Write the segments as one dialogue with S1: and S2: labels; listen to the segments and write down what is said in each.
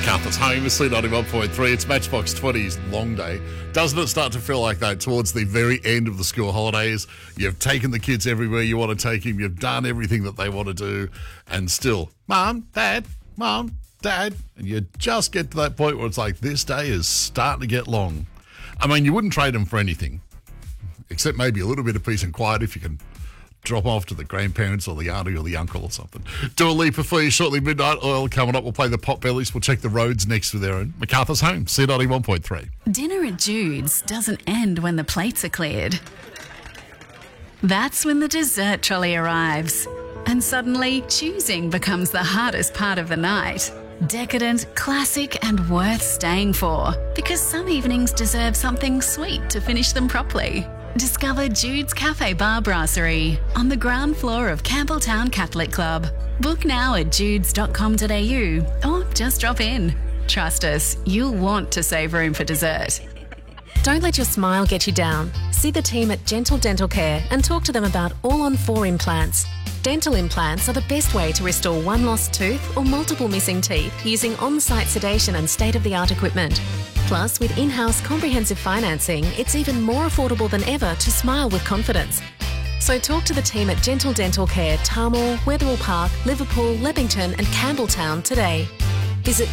S1: MacArthur's Home is C91.3. It's Matchbox 20's long day. Doesn't it start to feel like that towards the very end of the school holidays? You've taken the kids everywhere you want to take them. You've done everything that they want to do. And still, Mum, Dad, and you just get to that point where it's like, this day is starting to get long. I mean, you wouldn't trade them for anything, except maybe a little bit of peace and quiet if you can drop off to the grandparents or the auntie or the uncle or something. Dua Lipa for you shortly. Midnight Oil coming up. We'll play the Potbellies. We'll check the roads next with Erin. MacArthur's Home, C91.3.
S2: Dinner at Jude's doesn't end when the plates are cleared. That's when the dessert trolley arrives. And suddenly, choosing becomes the hardest part of the night. Decadent, classic, and worth staying for. Because some evenings deserve something sweet to finish them properly. Discover Jude's Cafe Bar Brasserie on the ground floor of Campbelltown Catholic Club. Book now at judes.com.au or just drop in. Trust us, you'll want to save room for dessert.
S3: Don't let your smile get you down. See the team at Gentle Dental Care and talk to them about all-on-4 implants. Dental implants are the best way to restore one lost tooth or multiple missing teeth using on-site sedation and state-of-the-art equipment. Plus, with in-house comprehensive financing, it's even more affordable than ever to smile with confidence. So talk to the team at Gentle Dental Care, Tarmore, Wetherill Park, Liverpool, Leppington and Campbelltown today. Visit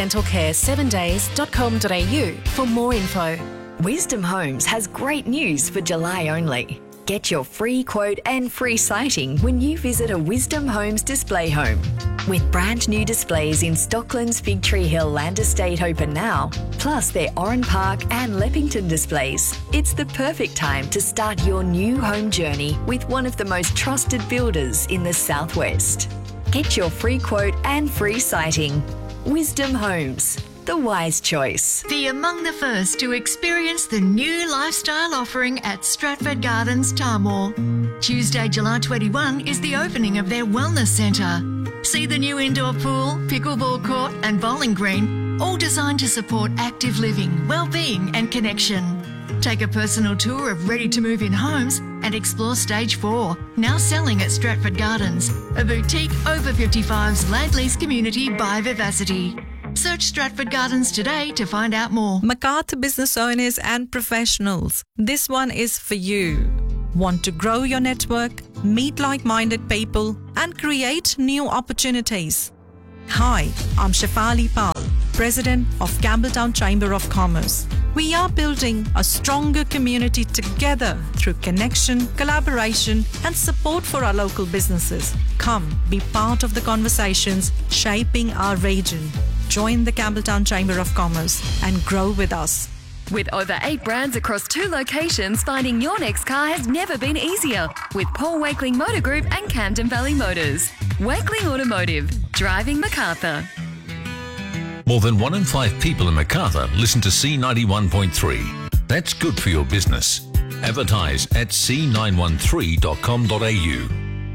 S3: gentledentalcare7days.com.au for more info.
S4: Wisdom Homes has great news for July only. Get your free quote and free sighting when you visit a Wisdom Homes display home. With brand new displays in Stockland's Fig Tree Hill Land Estate open now, plus their Oran Park and Leppington displays, it's the perfect time to start your new home journey with one of the most trusted builders in the Southwest. Get your free quote and free sighting. Wisdom Homes, the wise choice.
S5: Be among the first to experience the new lifestyle offering at Stratford Gardens, Tarmore. Tuesday, July 21 is the opening of their Wellness Centre. See the new indoor pool, pickleball court and bowling green, all designed to support active living, well-being and connection. Take a personal tour of ready-to-move-in homes and explore Stage 4, now selling at Stratford Gardens, a boutique over 55's land lease community by Vivacity. Search Stratford Gardens today to find out more.
S6: MacArthur business owners and professionals, this one is for you. Want to grow your network, meet like-minded people, and create new opportunities? Hi, I'm Shefali Pal, President of Campbelltown Chamber of Commerce. We are building a stronger community together through connection, collaboration, and support for our local businesses. Come, be part of the conversations shaping our region. Join the Campbelltown Chamber of Commerce and grow with us.
S7: With over 8 brands across 2 locations, finding your next car has never been easier. With Paul Wakeling Motor Group and Camden Valley Motors. Wakeling Automotive, driving MacArthur.
S8: More than 1 in 5 people in MacArthur listen to C91.3. That's good for your business. Advertise at c913.com.au.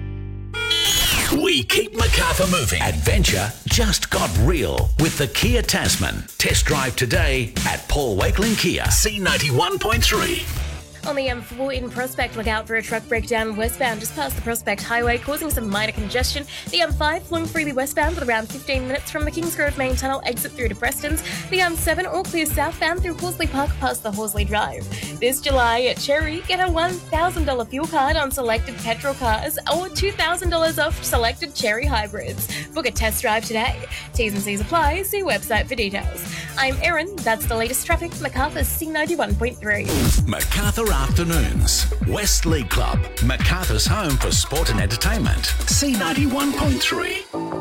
S9: We keep MacArthur moving. Adventure just got real with the Kia Tasman. Test drive today at Paul Wakeling Kia. C91.3.
S10: On the M4 in Prospect, look out for a truck breakdown westbound just past the Prospect Highway, causing some minor congestion. The M5 flung freely westbound with around 15 minutes from the Kingsgrove Main Tunnel exit through to Preston's. The M7 all clear southbound through Horsley Park past the Horsley Drive. This July at Cherry, get a $1,000 fuel card on selected petrol cars or $2,000 off selected Cherry hybrids. Book a test drive today. T's and C's apply. See website for details. I'm Erin. That's the latest traffic. MacArthur's C91.3.
S9: MacArthur Afternoons. West League Club. MacArthur's home for sport and entertainment. C91.3.